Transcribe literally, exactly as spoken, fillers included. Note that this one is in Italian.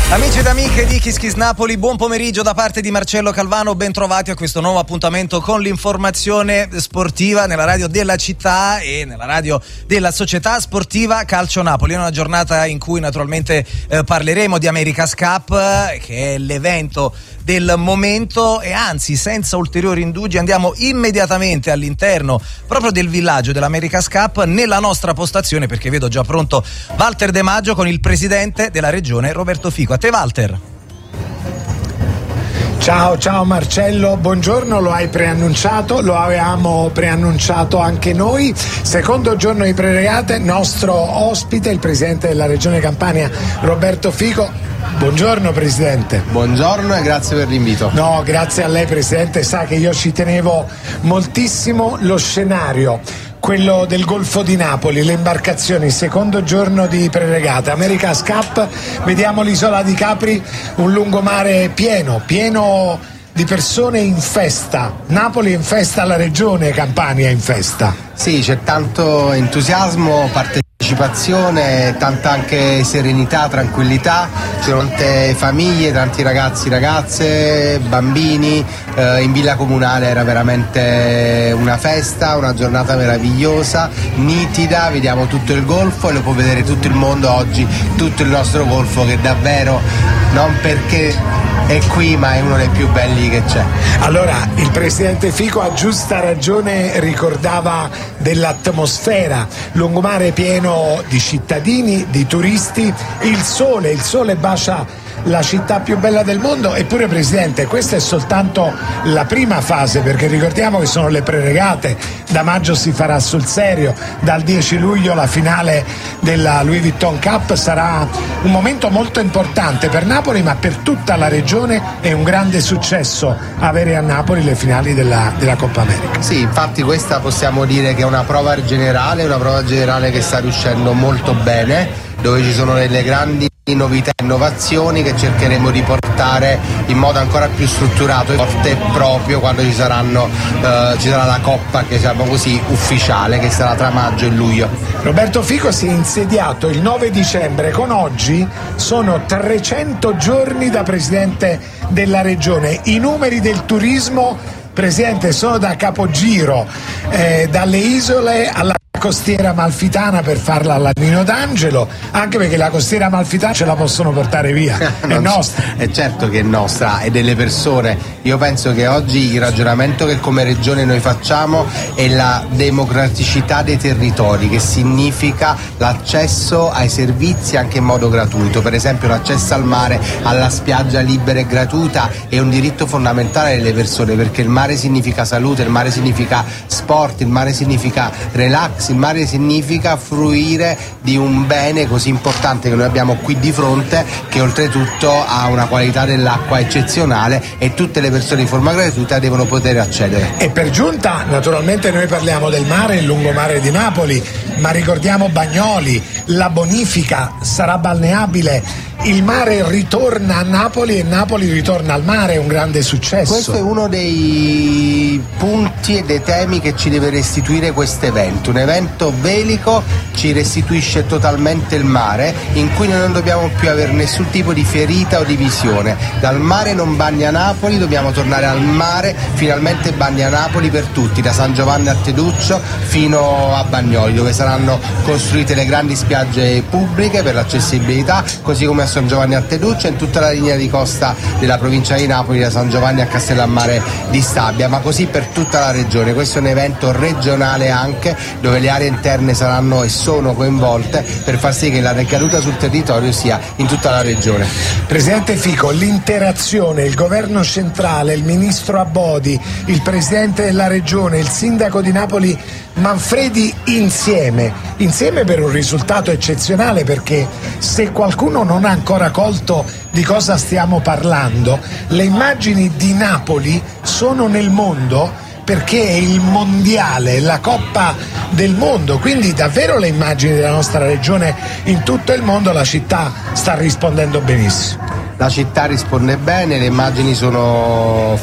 Amici ed amiche di Kiss Kiss Napoli, buon pomeriggio da parte di Marcello Calvano, ben trovati a questo nuovo appuntamento con l'informazione sportiva nella radio della città e nella radio della società sportiva Calcio Napoli. È una giornata in cui naturalmente eh, parleremo di America's Cup, eh, che è l'evento del momento, e anzi senza ulteriori indugi andiamo immediatamente all'interno proprio del villaggio dell'America's Cup nella nostra postazione, perché vedo già pronto Walter De Maggio con il presidente della regione Roberto Fico. A te Walter. Ciao, ciao Marcello, buongiorno, lo hai preannunciato, lo avevamo preannunciato anche noi. Secondo giorno di preregate, nostro ospite, il presidente della regione Campania Roberto Fico. Buongiorno Presidente. Buongiorno e grazie per l'invito. No, grazie a lei Presidente, sa che io ci tenevo moltissimo. Lo scenario, quello del Golfo di Napoli, le imbarcazioni, secondo giorno di preregata, America's Cup, vediamo l'isola di Capri, un lungomare pieno, pieno di persone in festa. Napoli è in festa, la regione Campania è in festa. Sì, c'è tanto entusiasmo, partecipazione, tanta anche serenità, tranquillità, ci sono tante famiglie, tanti ragazzi, ragazze, bambini, eh, in Villa Comunale era veramente una festa, una giornata meravigliosa, nitida, vediamo tutto il golfo e lo può vedere tutto il mondo oggi, tutto il nostro golfo che davvero, non perché è qui, ma è uno dei più belli che c'è. Allora, il Presidente Fico a giusta ragione ricordava dell'atmosfera, lungomare pieno di cittadini, di turisti, il sole, il sole bacia la città più bella del mondo. Eppure Presidente, questa è soltanto la prima fase, perché ricordiamo che sono le preregate, da maggio si farà sul serio, dal dieci luglio la finale della Louis Vuitton Cup. Sarà un momento molto importante per Napoli, ma per tutta la regione. È un grande successo avere a Napoli le finali della, della Coppa America. Sì, infatti questa possiamo dire che è una prova generale, una prova generale che sta riuscendo molto bene, dove ci sono delle grandi novità e innovazioni che cercheremo di portare in modo ancora più strutturato e forte proprio quando ci saranno eh, ci sarà la Coppa, che siamo così ufficiale, che sarà tra maggio e luglio. Roberto Fico si è insediato il nove dicembre, con oggi sono trecento giorni da presidente della regione. I numeri del turismo, Presidente, sono da capogiro, eh, dalle isole alla costiera amalfitana, per farla alla Nino D'Angelo, anche perché la costiera amalfitana ce la possono portare via, è nostra. È certo che è nostra, è delle persone. Io penso che oggi il ragionamento che come regione noi facciamo è la democraticità dei territori, che significa l'accesso ai servizi anche in modo gratuito. Per esempio l'accesso al mare, alla spiaggia libera e gratuita è un diritto fondamentale delle persone, perché il mare significa salute, il mare significa sport, il mare significa relax, il mare significa fruire di un bene così importante che noi abbiamo qui di fronte, che oltretutto ha una qualità dell'acqua eccezionale e tutte le persone in forma gratuita devono poter accedere. E per giunta naturalmente noi parliamo del mare, il lungomare di Napoli, ma ricordiamo Bagnoli, la bonifica sarà balneabile. Il mare ritorna a Napoli e Napoli ritorna al mare, è un grande successo. Questo è uno dei punti e dei temi che ci deve restituire questo evento. Un evento velico ci restituisce totalmente il mare, in cui noi non dobbiamo più avere nessun tipo di ferita o di visione. Dal mare non bagna Napoli, dobbiamo tornare al mare, finalmente bagna Napoli per tutti, da San Giovanni a Teduccio fino a Bagnoli, dove saranno costruite le grandi spiagge pubbliche per l'accessibilità, così come a San Giovanni a Teduccio e in tutta la linea di costa della provincia di Napoli, da San Giovanni a Castellammare di Stabia, ma così per tutta la regione. Questo è un evento regionale anche, dove le aree interne saranno e sono coinvolte per far sì che la ricaduta sul territorio sia in tutta la regione. Presidente Fico, l'interazione, il governo centrale, il ministro Abodi, il presidente della regione, il sindaco di Napoli Manfredi, insieme, insieme per un risultato eccezionale, perché se qualcuno non ha ancora colto di cosa stiamo parlando, le immagini di Napoli sono nel mondo, perché è il mondiale, la Coppa del mondo, quindi davvero le immagini della nostra regione in tutto il mondo, la città sta rispondendo benissimo. La città risponde bene, le immagini sono